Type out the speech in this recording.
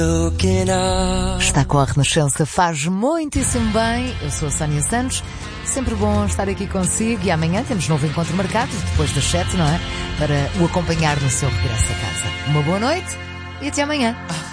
Está com a Renascença, faz muitíssimo bem. Eu sou a Sónia Santos, sempre bom estar aqui consigo. E amanhã temos novo encontro marcado, depois das 7, não é? Para o acompanhar no seu regresso a casa. Uma boa noite e até amanhã.